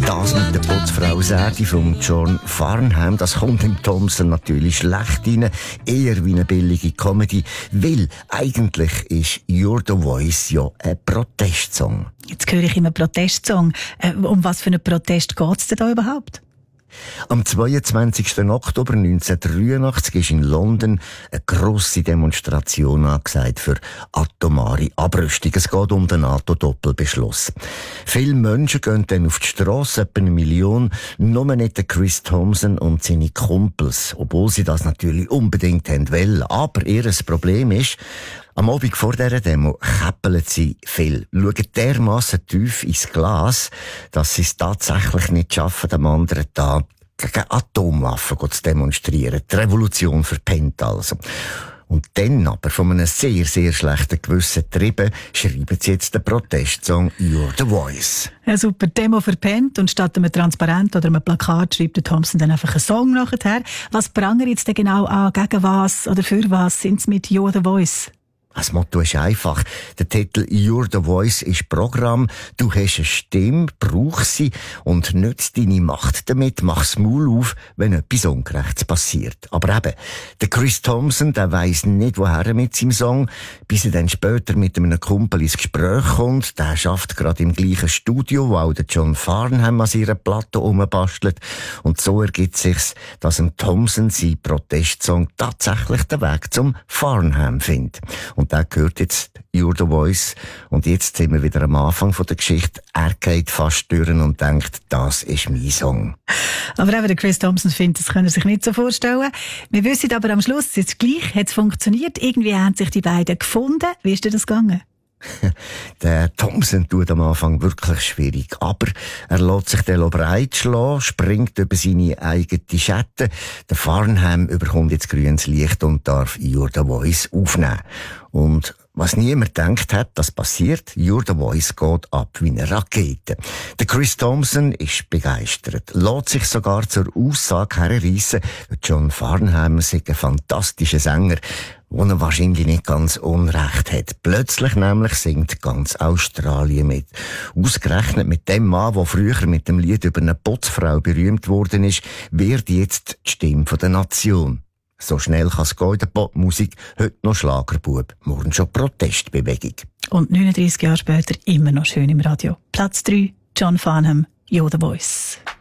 Das mit der Putzfrau Sadie von John Farnham, das kommt dem Thompson natürlich schlecht rein, eher wie eine billige Comedy, weil eigentlich ist You're the Voice ja ein Protestsong. Jetzt höre ich immer Protestsong. Um was für einen Protest geht es denn da überhaupt? Am 22. Oktober 1983 ist in London eine grosse Demonstration angesagt für atomare Abrüstung. Es geht um den NATO-Doppelbeschluss. Viele Menschen gehen dann auf die Strasse, etwa 1 Million, nur nicht der Chris Thompson und seine Kumpels, obwohl sie das natürlich unbedingt haben wollen. Aber ihr Problem ist, am Abend vor dieser Demo käppeln sie viel, schauen dermassen tief ins Glas, dass sie es tatsächlich nicht schaffen, am anderen Tag gegen Atomwaffen zu demonstrieren. Die Revolution verpennt also. Und dann aber von einem sehr, sehr schlechten Gewissen getrieben, schreiben sie jetzt den Protestsong You're the Voice. Ja, super, Demo verpennt und statt einem Transparent oder einem Plakat schreibt der Thompson dann einfach einen Song nachher. Was prangert jetzt denn genau an? Gegen was oder für was sind sie mit You're the Voice? Das Motto ist einfach. Der Titel You're the Voice ist Programm. Du hast eine Stimme, brauch sie und nütz deine Macht damit. Mach's Maul auf, wenn etwas Ungerechtes passiert. Aber eben, der Chris Thompson, der weiss nicht, woher mit seinem Song, bis er dann später mit einem Kumpel ins Gespräch kommt. Der schafft gerade im gleichen Studio, wo auch der John Farnham an ihrer Platte rumbastelt. Und so ergibt sich's, dass ein Thompson sein Protestsong tatsächlich den Weg zum Farnham findet. Und der gehört jetzt You're the Voice. Und jetzt sind wir wieder am Anfang von der Geschichte. Er geht fast durch und denkt, das ist mein Song. Aber eben der Chris Thompson findet, das kann er sich nicht so vorstellen. Wir wissen aber am Schluss, jetzt gleich hat es funktioniert. Irgendwie haben sich die beiden gefunden. Wie ist dir das gegangen? Der Thompson tut am Anfang wirklich schwierig, aber er lässt sich dann breitschlagen, springt über seine eigene Schatten. Der Farnham überkommt jetzt grünes Licht und darf You're the Voice aufnehmen. Und was niemand gedacht hat, das passiert, You're the Voice geht ab wie eine Rakete. Der Chris Thompson ist begeistert, lässt sich sogar zur Aussage herreissen, John Farnham sei ein fantastischer Sänger, wo er wahrscheinlich nicht ganz unrecht hat. Plötzlich nämlich singt ganz Australien mit. Ausgerechnet mit dem Mann, der früher mit dem Lied über eine Putzfrau berühmt worden ist, wird jetzt die Stimme der Nation. So schnell kann es gehen in der Popmusik, heute noch Schlagerbub, morgen schon Protestbewegung. Und 39 Jahre später immer noch schön im Radio. Platz 3, John Farnham, You're the Voice.